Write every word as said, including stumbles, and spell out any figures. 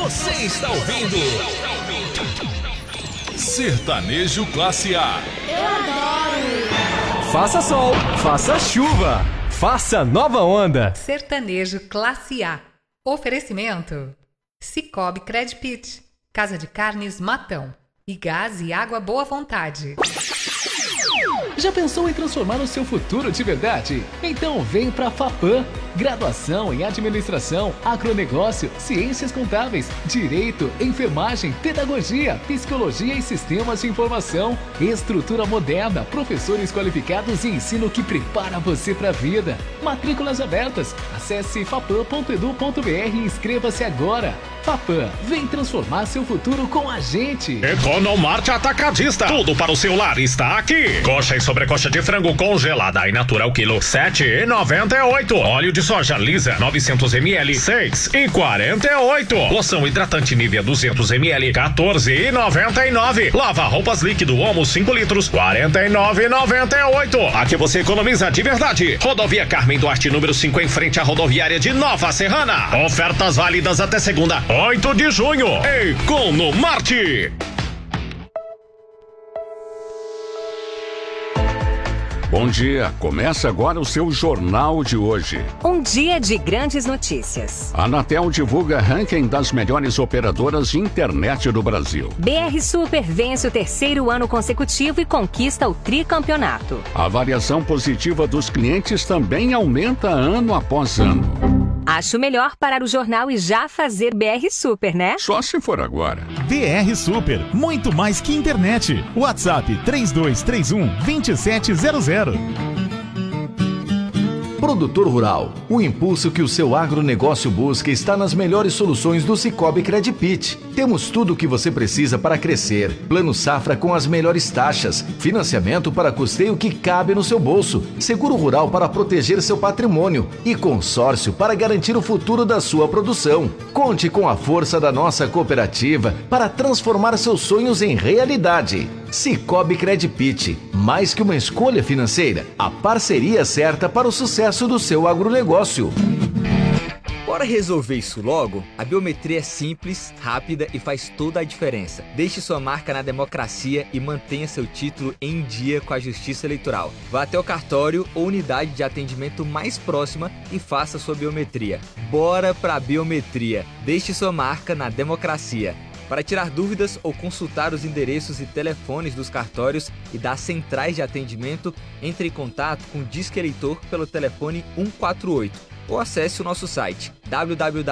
Você está ouvindo Sertanejo Classe A. Eu adoro! Faça sol, faça chuva, faça nova onda. Sertanejo Classe A. Oferecimento: Cicobi Credpit, Casa de Carnes Matão e Gás e Água Boa Vontade. Já pensou em transformar o seu futuro de verdade? Então vem para a FAPAM. Graduação em Administração, Agronegócio, Ciências Contábeis, Direito, Enfermagem, Pedagogia, Psicologia e Sistemas de Informação. Estrutura moderna, professores qualificados e ensino que prepara você para a vida. Matrículas abertas. Acesse fapam ponto edu ponto br e inscreva-se agora. FAPAM, vem transformar seu futuro com a gente. Economarte Atacadista. Tudo para o seu lar está aqui. Coxa e sobrecoxa de frango congelada e natural quilo sete reais e noventa e oito centavos. Óleo de soja lisa novecentos mililitros seis reais e quarenta e oito centavos. Loção hidratante Nivea duzentos mililitros quatorze reais e noventa e nove centavos. Lava roupas líquido Omo cinco litros quarenta e nove reais e noventa e oito centavos. Aqui você economiza de verdade. Rodovia Carmen Duarte número cinco em frente à rodoviária de Nova Serrana. Ofertas válidas até segunda, oito de junho. Economarte. Bom dia, começa agora o seu Jornal de hoje. Um dia de grandes notícias. A Anatel divulga ranking das melhores operadoras de internet do Brasil. B R Super vence o terceiro ano consecutivo e conquista o tricampeonato. A variação positiva dos clientes também aumenta ano após ano. Acho melhor parar o jornal e já fazer B R Super, né? Só se for agora. B R Super, muito mais que internet. WhatsApp três dois três um, dois sete zero zero. Produtor Rural, o impulso que o seu agronegócio busca está nas melhores soluções do Cicobi Credpit. Temos tudo o que você precisa para crescer. Plano safra com as melhores taxas, financiamento para custeio que cabe no seu bolso, seguro rural para proteger seu patrimônio e consórcio para garantir o futuro da sua produção. Conte com a força da nossa cooperativa para transformar seus sonhos em realidade. Cicobi Credpit, mais que uma escolha financeira, a parceria certa para o sucesso do seu agronegócio. Bora resolver isso logo? A biometria é simples, rápida e faz toda a diferença. Deixe sua marca na democracia e mantenha seu título em dia com a Justiça Eleitoral. Vá até o cartório ou unidade de atendimento mais próxima e faça sua biometria. Bora pra biometria. Deixe sua marca na democracia. Para tirar dúvidas ou consultar os endereços e telefones dos cartórios e das centrais de atendimento, entre em contato com o Disque Eleitor pelo telefone um quatro oito ou acesse o nosso site w w w